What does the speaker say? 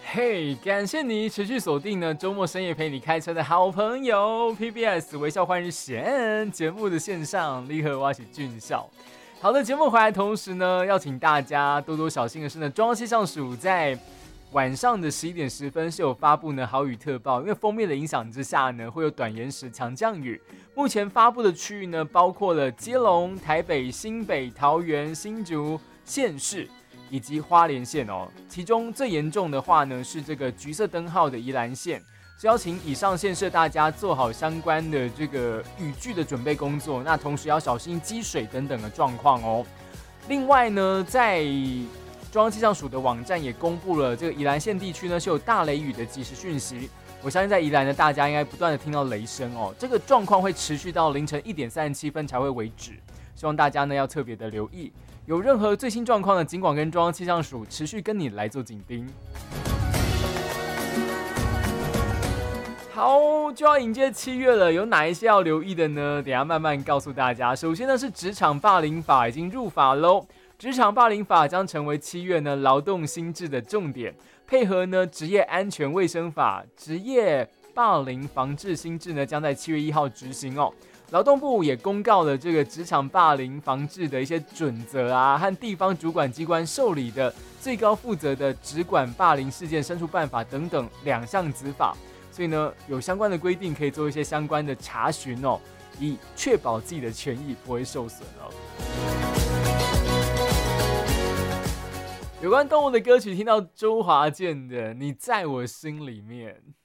嘿，感谢你持续锁定呢周末深夜陪你开车的好朋友 PBS 微笑换日线节目的线上立刻挖起俊笑。好的，节目回来同时呢，要请大家多多小心的是呢，中央气象署在晚上的11:10是有发布呢豪雨特报，因为锋面的影响之下呢，会有短延时强降雨。目前发布的区域呢，包括了基隆、台北、新北、桃园、新竹县市以及花莲县哦。其中最严重的话呢，是这个橘色灯号的宜兰县。邀请以上县市大家做好相关的这个雨具的准备工作，那同时要小心积水等等的状况哦。另外呢，在中央气象署的网站也公布了这个宜兰县地区呢是有大雷雨的即时讯息。我相信在宜兰的大家应该不断的听到雷声哦，这个状况会持续到凌晨1:37才会为止，希望大家呢要特别的留意。有任何最新状况呢，尽管跟中央气象署持续跟你来做紧盯。好，就要迎接7月了，有哪一些要留意的呢？等一下慢慢告诉大家。首先呢是职场霸凌法已经入法喽，职场霸凌法将成为7月呢劳动新制的重点，配合呢职业安全卫生法，职业霸凌防治新制呢将在7月1号执行哦。劳动部也公告了这个职场霸凌防治的一些准则啊，和地方主管机关受理的最高负责的职管霸凌事件申诉办法等等2项子法。所以呢，有相关的规定可以做一些相关的查询哦，以确保自己的权益不会受损哦。有关动物的歌曲，听到周华健的《你在我心里面》。